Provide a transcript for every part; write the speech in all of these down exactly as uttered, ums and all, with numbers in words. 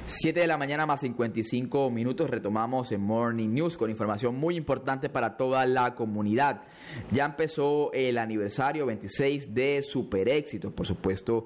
siete de la mañana más cincuenta y cinco minutos, retomamos en Morning News con información muy importante para toda la comunidad. Ya empezó el aniversario veintiséis de Super Éxitos, por supuesto,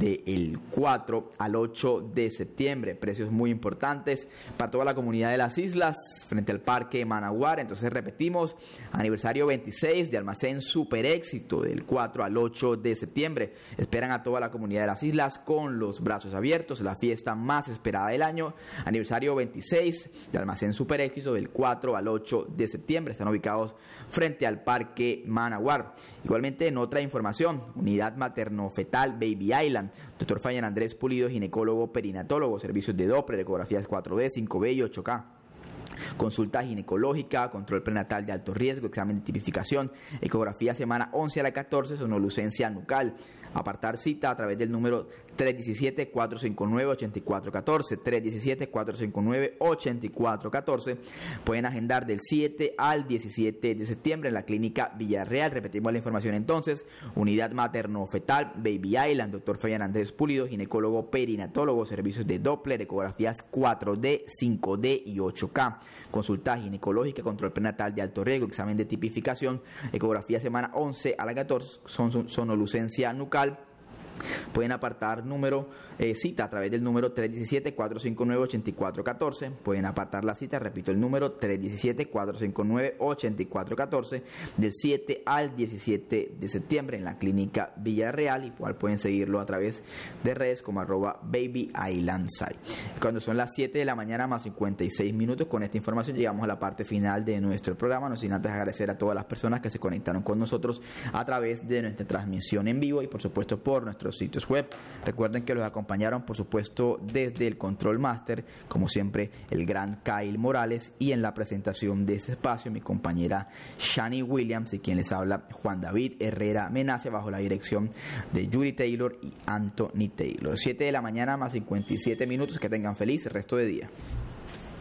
del cuatro al ocho de septiembre. Precios muy importantes para toda la comunidad de las islas frente al Parque Managuara. Entonces repetimos, aniversario veintiséis de Almacén Super Éxito del cuatro al ocho de septiembre. Esperan a toda la comunidad de las islas con los brazos abiertos, la fiesta más esperada del año. Aniversario veintiséis de Almacén Super Éxito del cuatro al ocho de septiembre. Están ubicados frente al Parque Managuara. Igualmente, en otra información, unidad materno-fetal Baby Island. Doctor Fabián Andrés Pulido, ginecólogo perinatólogo, servicios de Doppler, ecografías cuatro D, cinco B y ocho K. Consulta ginecológica, control prenatal de alto riesgo, examen de tipificación, ecografía semana once a la catorce, sonolucencia nucal. Apartar cita a través del número tres uno siete, cuatro cinco nueve, ocho cuatro uno cuatro, tres uno siete, cuatro cinco nueve, ocho cuatro uno cuatro. Pueden agendar del siete al diecisiete de septiembre en la clínica Villarreal. Repetimos la información entonces: unidad materno-fetal Baby Island, doctor Fabián Andrés Pulido, ginecólogo perinatólogo, servicios de Doppler, ecografías cuatro D, cinco D y ocho K. Consulta ginecológica, control prenatal de alto riesgo, examen de tipificación, ecografía semana once a la catorce, son, sonolucencia nucal. Pueden apartar número eh, cita a través del número tres uno siete, cuatro cinco nueve, ocho cuatro uno cuatro. Pueden apartar la cita, repito el número tres uno siete, cuatro cinco nueve, ocho cuatro uno cuatro, del siete al diecisiete de septiembre en la clínica Villarreal. Igual pueden seguirlo a través de redes como arroba Baby Island Site. Cuando son las siete de la mañana más cincuenta y seis minutos, con esta información llegamos a la parte final de nuestro programa. No sin antes agradecer a todas las personas que se conectaron con nosotros a través de nuestra transmisión en vivo y por supuesto por nuestro sitios web. Recuerden que los acompañaron por supuesto desde el Control Master, como siempre, el gran Kyle Morales, y en la presentación de este espacio mi compañera Shani Williams y quien les habla Juan David Herrera Menace, bajo la dirección de Yuri Taylor y Anthony Taylor. siete de la mañana más cincuenta y siete minutos, que tengan feliz resto de día.